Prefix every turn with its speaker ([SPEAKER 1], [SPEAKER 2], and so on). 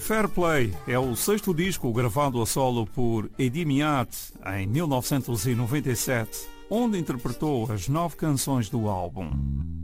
[SPEAKER 1] Fair Play é o sexto disco gravado a solo por Eddie Miat em 1997, onde interpretou as 9 canções do álbum.